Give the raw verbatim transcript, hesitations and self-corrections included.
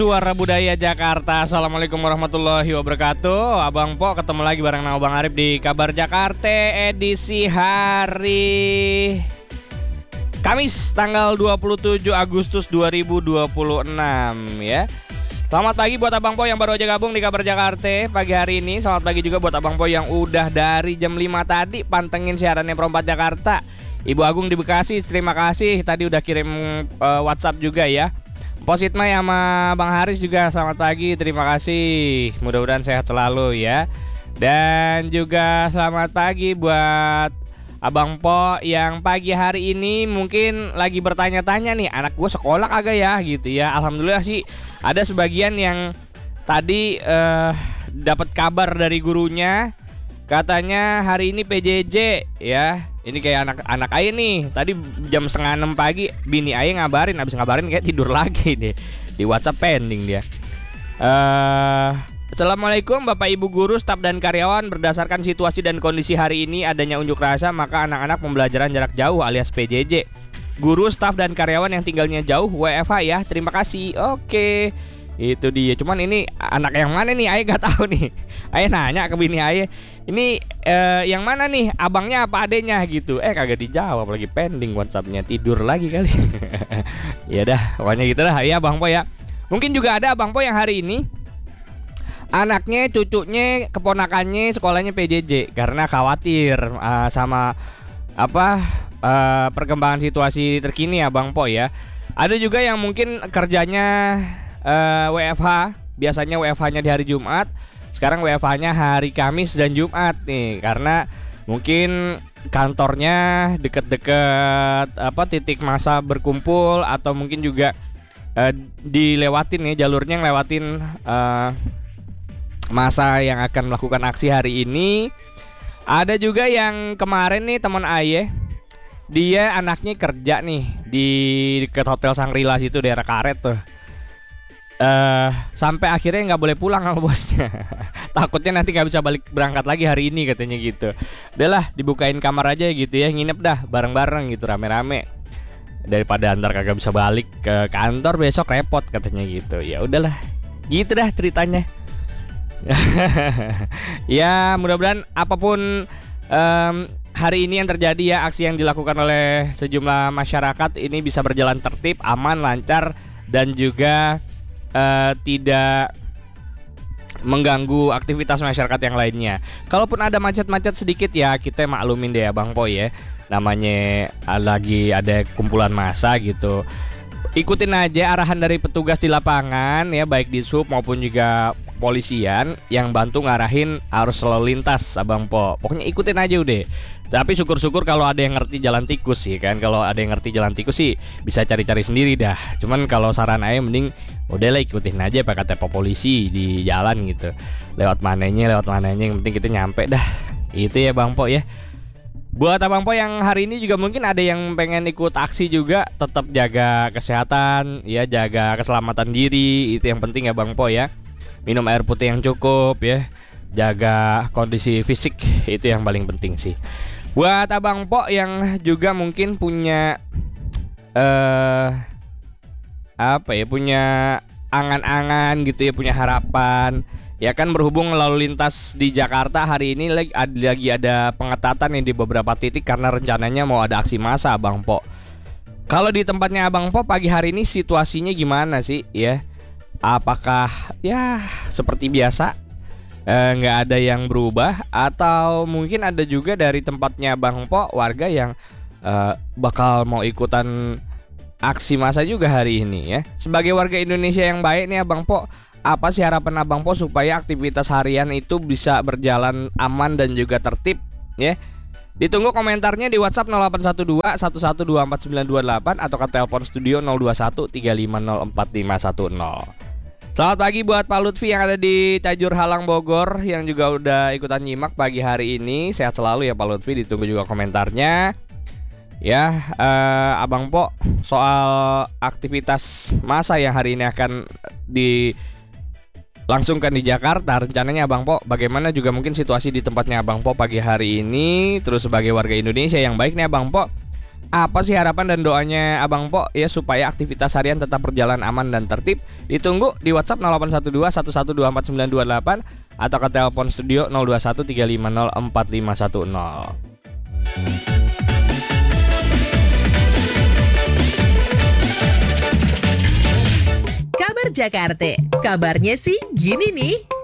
Suara Budaya Jakarta. Assalamualaikum warahmatullahi wabarakatuh. Abang Po ketemu lagi bareng nama Bang Arif di Kabar Jakarta edisi hari Kamis tanggal dua puluh tujuh Agustus dua ribu dua puluh enam ya. Selamat pagi buat Abang Po yang baru aja gabung di Kabar Jakarta pagi hari ini. Selamat pagi juga buat Abang Po yang udah dari jam lima tadi pantengin siarannya Perempat Jakarta. Ibu Agung di Bekasi, terima kasih tadi udah kirim uh, WhatsApp juga ya. Positma sama Bang Haris juga selamat pagi, terima kasih. Mudah-mudahan sehat selalu ya. Dan juga selamat pagi buat Abang Po yang pagi hari ini mungkin lagi bertanya-tanya nih, anak gue sekolah kagak ya gitu ya. Alhamdulillah sih ada sebagian yang tadi uh, dapat kabar dari gurunya, katanya hari ini P J J ya. Ini kayak anak-anak Aye nih, tadi jam setengah enam pagi bini Aye ngabarin, abis ngabarin kayak tidur lagi deh. Di WhatsApp pending dia. uh, Assalamualaikum Bapak Ibu Guru, staf dan karyawan. Berdasarkan situasi dan kondisi hari ini adanya unjuk rasa, maka anak-anak pembelajaran jarak jauh alias P J J. Guru, staf dan karyawan yang tinggalnya jauh W F H ya, terima kasih. Oke, itu dia. Cuman ini anak yang mana nih Aye gak tahu nih. Aye nanya ke bini Aye, ini eh, yang mana nih, abangnya apa adenya gitu. Eh kagak dijawab, lagi pending WhatsAppnya, tidur lagi kali. Ya dah, pokoknya gitu dah ya Bang Po ya. Mungkin juga ada Bang Po yang hari ini anaknya, cucunya, keponakannya sekolahnya P J J karena khawatir uh, sama apa uh, perkembangan situasi terkini ya Bang Po ya. Ada juga yang mungkin kerjanya uh, W F H, biasanya W F H-nya di hari Jumat, sekarang W F H-nya hari Kamis dan Jumat nih, karena mungkin kantornya deket-deket apa titik massa berkumpul, atau mungkin juga uh, dilewatin ya, jalurnya ngelewatin uh, massa yang akan melakukan aksi hari ini. Ada juga yang kemarin nih teman Aye, dia anaknya kerja nih di dekat Hotel Sangrila situ daerah Karet tuh. Uh, sampai akhirnya nggak boleh pulang sama bosnya. Takutnya nanti nggak bisa balik berangkat lagi hari ini katanya gitu. Udahlah dibukain kamar aja gitu ya, nginep dah bareng-bareng gitu rame-rame, daripada antar kagak bisa balik ke kantor besok repot katanya gitu. Ya udahlah, gitu dah ceritanya. Ya mudah-mudahan apapun um, hari ini yang terjadi ya, aksi yang dilakukan oleh sejumlah masyarakat ini bisa berjalan tertib, aman, lancar, dan juga Uh, tidak mengganggu aktivitas masyarakat yang lainnya. Kalaupun ada macet-macet sedikit ya kita maklumin deh ya Bang Po ya. Namanya lagi ada kumpulan massa gitu. Ikutin aja arahan dari petugas di lapangan ya, baik di sub maupun juga polisian yang bantu ngarahin arus lalu lintas Abang Po. Pokoknya ikutin aja udah. Tapi syukur-syukur kalau ada yang ngerti jalan tikus sih kan. Kalau ada yang ngerti jalan tikus sih bisa cari-cari sendiri dah. Cuman kalau saran Aye mending udahlah ikutin aja apa kata polisi di jalan gitu. Lewat mananya, lewat mananya, yang penting kita nyampe dah. Itu ya Bang Po ya. Buat Abang Po yang hari ini juga mungkin ada yang pengen ikut aksi juga, tetap jaga kesehatan ya, jaga keselamatan diri. Itu yang penting ya Bang Po ya. Minum air putih yang cukup ya. Jaga kondisi fisik, itu yang paling penting sih. Buat Abang Po yang juga mungkin punya eh uh, apa ya, punya angan-angan gitu ya, punya harapan ya kan, berhubung lalu lintas di Jakarta hari ini lagi ada, lagi ada pengetatan nih di beberapa titik karena rencananya mau ada aksi massa Abang Po. Kalau di tempatnya Abang Po pagi hari ini situasinya gimana sih ya? Apakah ya seperti biasa, nggak eh, ada yang berubah, atau mungkin ada juga dari tempatnya Bang Po warga yang eh, bakal mau ikutan aksi massa juga hari ini ya. Sebagai warga Indonesia yang baik nih Abang Po, apa sih harapan Abang Po supaya aktivitas harian itu bisa berjalan aman dan juga tertib ya? Ditunggu komentarnya di WhatsApp nol delapan satu dua satu satu dua empat sembilan dua delapan atau ke telepon studio nol dua satu tiga lima nol empat lima satu nol. Selamat pagi buat Pak Lutfi yang ada di Tajur Halang Bogor, yang juga udah ikutan nyimak pagi hari ini. Sehat selalu ya Pak Lutfi, ditunggu juga komentarnya. Ya, eh, Abang Po soal aktivitas massa yang hari ini akan dilangsungkan di Jakarta, rencananya Abang Po bagaimana juga mungkin situasi di tempatnya Abang Po pagi hari ini. Terus sebagai warga Indonesia yang baik nih Abang Po, Apa sih harapan dan doanya Abang Po ya supaya aktivitas harian tetap berjalan aman dan tertib? Ditunggu di WhatsApp nol delapan satu dua satu satu dua empat sembilan dua delapan atau ke telepon studio nol dua satu tiga lima nol empat lima satu nol. Kabar Jakarta, kabarnya sih gini nih.